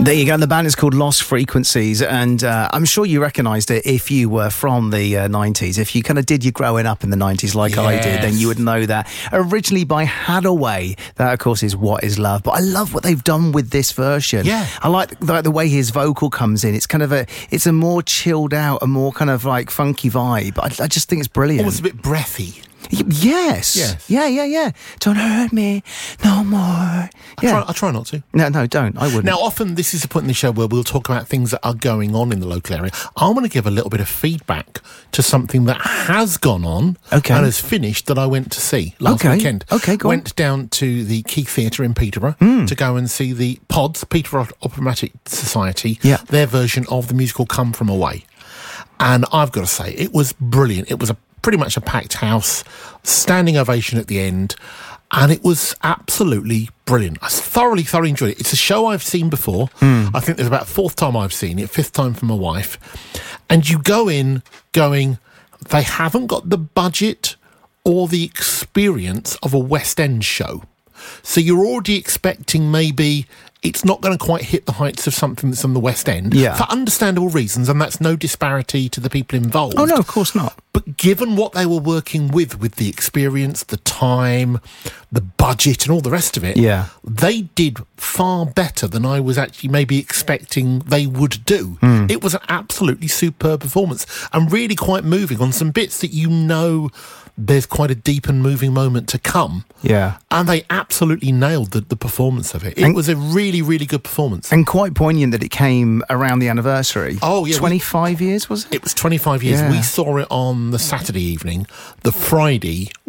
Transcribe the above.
There you go. The band is called Lost Frequencies, and I'm sure you recognised it if you were from the 90s. If you kind of did your growing up in the 90s like I did, then you would know that. Originally by Hadaway, that of course is What Is Love. But I love what they've done with this version. Yeah. I like the way his vocal comes in. It's kind of it's a more chilled out, a more kind of like funky vibe. I just think it's brilliant. Almost a bit breathy. Yes. Yeah. Don't hurt me no more. I try not to. No, don't. I wouldn't. Now, often this is a point in the show where we'll talk about things that are going on in the local area. I want to give a little bit of feedback to something that has gone on and has finished that I went to see last weekend. Okay, go on. Went down to the Keith Theatre in Peterborough to go and see the PODS, Peterborough Operatic Society, their version of the musical Come From Away. And I've got to say, it was brilliant. It was pretty much a packed house, standing ovation at the end, and it was absolutely brilliant. I thoroughly enjoyed it. It's a show I've seen before. I think there's about fourth time I've seen it, fifth time for my wife. And you go in going, they haven't got the budget or the experience of a West End show. So you're already expecting maybe it's not going to quite hit the heights of something that's on the West End for understandable reasons, and that's no disparity to the people involved. Oh, no, of course not. But given what they were working with the experience, the time, the budget and all the rest of it, they did far better than I was actually maybe expecting they would do. It was an absolutely superb performance and really quite moving on some bits that there's quite a deep and moving moment to come. Yeah. And they absolutely nailed the performance of it. It was a really, really good performance. And quite poignant that it came around the anniversary. Oh, yeah. 25 years, was it? It was 25 years. Yeah. We saw it on the Saturday evening. The Friday